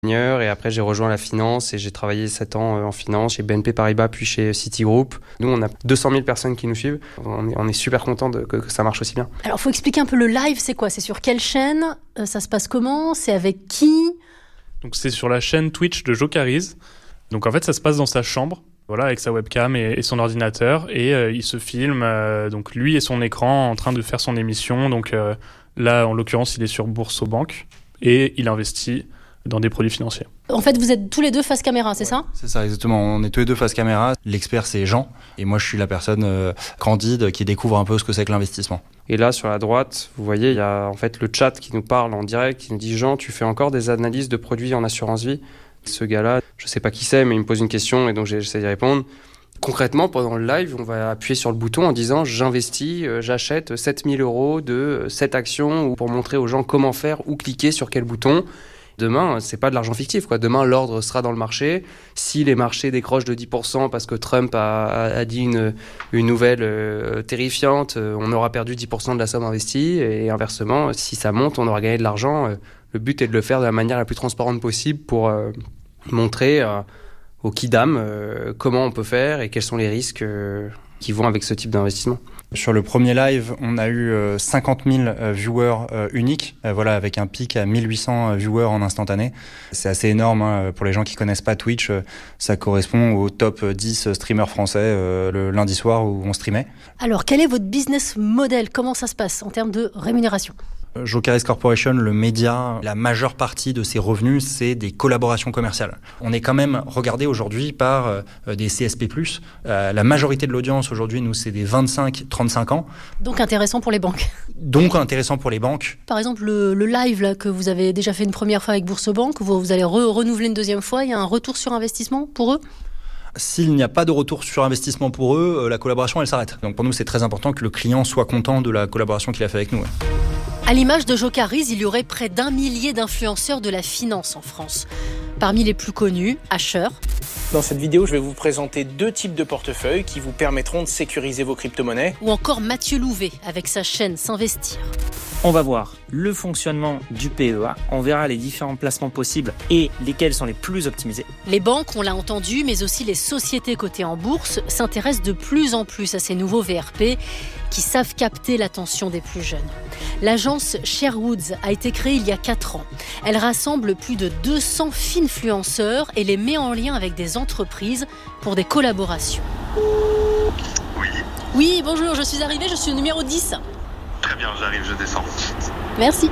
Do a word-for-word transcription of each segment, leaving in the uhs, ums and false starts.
Et après, j'ai rejoint la finance et j'ai travaillé sept ans en finance chez B N P Paribas puis chez Citigroup. Nous, on a deux cent mille personnes qui nous suivent. On est, on est super contents de, que, que ça marche aussi bien. Alors, il faut expliquer un peu le live, c'est quoi ? C'est sur quelle chaîne ? euh, Ça se passe comment ? C'est avec qui ? Donc, c'est sur la chaîne Twitch de Jocarise. Donc, en fait, ça se passe dans sa chambre, voilà, avec sa webcam et, et son ordinateur. Et euh, il se filme, euh, donc lui et son écran, en train de faire son émission. Donc euh, là, en l'occurrence, il est sur Boursorama et il investit dans des produits financiers. En fait, vous êtes tous les deux face caméra, c'est ouais, ça ? C'est ça, exactement. On est tous les deux face caméra. L'expert, c'est Jean. Et moi, je suis la personne euh, candide qui découvre un peu ce que c'est que l'investissement. Et là, sur la droite, vous voyez, il y a en fait le chat qui nous parle en direct, qui nous dit « Jean, tu fais encore des analyses de produits en assurance vie ?» Ce gars-là, je ne sais pas qui c'est, mais il me pose une question et donc j'essaie d'y répondre. Concrètement, pendant le live, on va appuyer sur le bouton en disant « J'investis, euh, j'achète sept mille euros de cette action » ou pour montrer aux gens comment faire ou cliquer sur quel bouton. Demain, c'est pas de l'argent fictif, quoi. Demain, l'ordre sera dans le marché. Si les marchés décrochent de dix pour cent parce que Trump a, a dit une, une nouvelle euh, terrifiante, euh, on aura perdu dix pour cent de la somme investie. Et inversement, si ça monte, on aura gagné de l'argent. Euh, le but est de le faire de la manière la plus transparente possible pour euh, montrer euh, aux kidam euh, comment on peut faire et quels sont les risques euh, qui vont avec ce type d'investissement. Sur le premier live, on a eu euh, cinquante mille euh, viewers euh, uniques, euh, voilà, avec un pic à mille huit cents euh, viewers en instantané. C'est assez énorme, hein, pour les gens qui connaissent pas Twitch. Euh, ça correspond au top dix streamers français euh, le lundi soir où on streamait. Alors, quel est votre business model ? Comment ça se passe en termes de rémunération ? Jocarise Corporation, le média, la majeure partie de ses revenus, c'est des collaborations commerciales. On est quand même regardé aujourd'hui par euh, des C S P plus. Euh, la majorité de l'audience aujourd'hui, nous, c'est des vingt-cinq trente-cinq ans. Donc intéressant pour les banques. Donc intéressant pour les banques. Par exemple, le, le live là, que vous avez déjà fait une première fois avec Boursorama, que vous, vous allez re- renouveler une deuxième fois, il y a un retour sur investissement pour eux ? S'il n'y a pas de retour sur investissement pour eux, la collaboration, elle s'arrête. Donc pour nous, c'est très important que le client soit content de la collaboration qu'il a fait avec nous. Ouais. À l'image de Jocarise, il y aurait près d'un millier d'influenceurs de la finance en France. Parmi les plus connus, Asher. Dans cette vidéo, je vais vous présenter deux types de portefeuilles qui vous permettront de sécuriser vos crypto-monnaies. Ou encore Mathieu Louvet avec sa chaîne S'investir. On va voir le fonctionnement du P E A, on verra les différents placements possibles et lesquels sont les plus optimisés. Les banques, on l'a entendu, mais aussi les sociétés cotées en bourse s'intéressent de plus en plus à ces nouveaux V R P qui savent capter l'attention des plus jeunes. L'agence Sherwoods a été créée il y a quatre ans. Elle rassemble plus de deux cents finfluenceurs et les met en lien avec des entreprises pour des collaborations. Oui. Oui, bonjour, je suis arrivée, je suis au numéro dix. Très bien, j'arrive, je descends. Merci.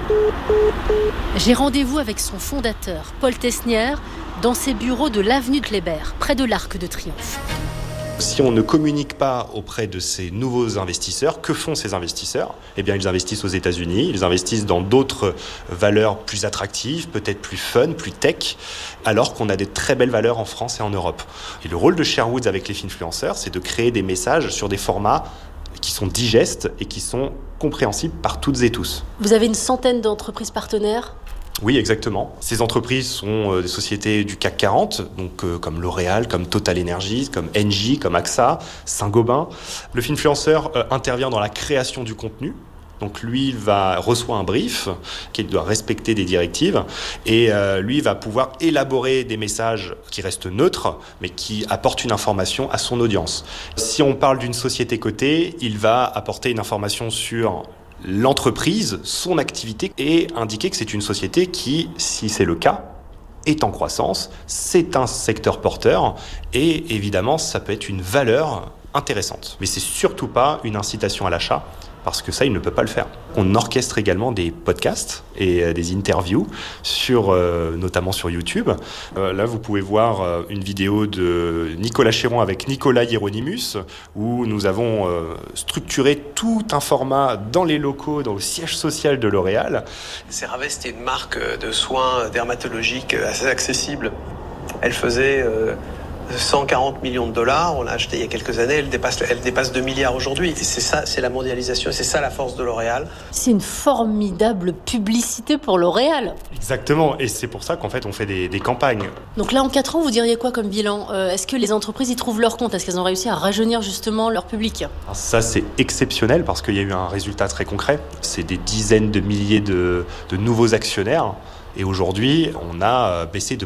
J'ai rendez-vous avec son fondateur, Paul Tesnier, dans ses bureaux de l'avenue de Kléber, près de l'Arc de Triomphe. Si on ne communique pas auprès de ces nouveaux investisseurs, que font ces investisseurs ? Eh bien, ils investissent aux États-Unis, ils investissent dans d'autres valeurs plus attractives, peut-être plus fun, plus tech, alors qu'on a des très belles valeurs en France et en Europe. Et le rôle de Sherwoods avec les finfluenceurs, c'est de créer des messages sur des formats qui sont digestes et qui sont compréhensibles par toutes et tous. Vous avez une centaine d'entreprises partenaires ? Oui, exactement. Ces entreprises sont euh, des sociétés du C A C quarante, donc euh, comme L'Oréal, comme Total Energies, comme Engie, comme A X A, Saint-Gobain. Le finfluenceur euh, intervient dans la création du contenu. Donc lui va reçoit un brief qu'il doit respecter des directives et euh, lui va pouvoir élaborer des messages qui restent neutres mais qui apportent une information à son audience. Si on parle d'une société cotée, il va apporter une information sur l'entreprise, son activité et indiquer que c'est une société qui, si c'est le cas, est en croissance, c'est un secteur porteur et évidemment ça peut être une valeur intéressante. Mais c'est surtout pas une incitation à l'achat parce que ça, il ne peut pas le faire. On orchestre également des podcasts et des interviews, sur, euh, notamment sur YouTube. Euh, là, vous pouvez voir euh, une vidéo de Nicolas Chéron avec Nicolas Hieronymus, où nous avons euh, structuré tout un format dans les locaux, dans le siège social de L'Oréal. CeraVe, c'était une marque de soins dermatologiques assez accessible. Elle faisait Euh cent quarante millions de dollars, on l'a acheté il y a quelques années, elle dépasse, elle dépasse deux milliards aujourd'hui. Et c'est ça, c'est la mondialisation, c'est ça la force de L'Oréal. C'est une formidable publicité pour L'Oréal. Exactement, et c'est pour ça qu'en fait on fait des, des campagnes. Donc là, en quatre ans, vous diriez quoi comme bilan ? euh, Est-ce que les entreprises y trouvent leur compte ? Est-ce qu'elles ont réussi à rajeunir justement leur public ? Ça, c'est exceptionnel parce qu'il y a eu un résultat très concret. C'est des dizaines de milliers de, de nouveaux actionnaires. Et aujourd'hui, on a baissé de